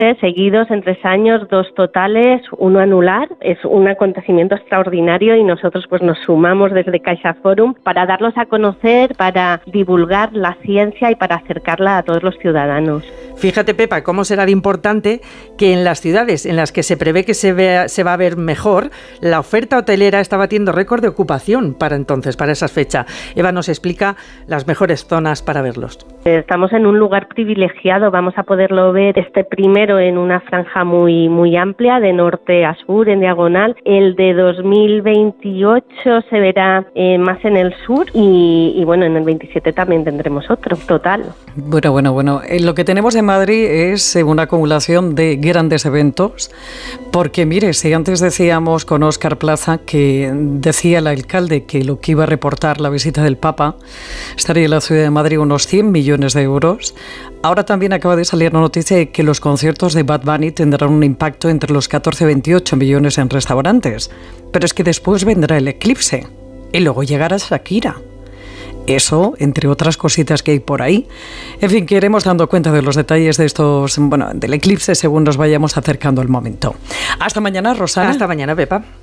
seguidos en 3 años, 2 totales, 1 anular. Es un acontecimiento extraordinario y nosotros pues nos sumamos desde CaixaForum para darlos a conocer, para divulgar la ciencia y para acercarla a todos los ciudadanos. Fíjate, Pepa, cómo será de importante que en las ciudades en las que se prevé que se va a ver mejor, la oferta hotelera está batiendo récord de ocupación para entonces, para esa fecha. Eva nos explica las mejores zonas para verlos. Estamos en un lugar privilegiado, vamos a poderlo ver primero en una franja muy amplia, de norte a sur, en diagonal. El de 2028 se verá más en el sur y bueno, en el 27 también tendremos otro total. Bueno. Lo que tenemos en Madrid es una acumulación de grandes eventos, porque mire, si antes decíamos con Óscar Plaza que decía el alcalde que lo que iba a reportar la visita del Papa estaría en la ciudad de Madrid unos 100 millones de euros, ahora también acaba de salir la noticia de que los conciertos de Bad Bunny tendrán un impacto entre los 14 y 28 millones en restaurantes, pero es que después vendrá el eclipse y luego llegará Shakira. Eso, entre otras cositas que hay por ahí. En fin, que iremos dando cuenta de los detalles de del eclipse según nos vayamos acercando al momento. Hasta mañana, Rosana. Hasta mañana, Pepa.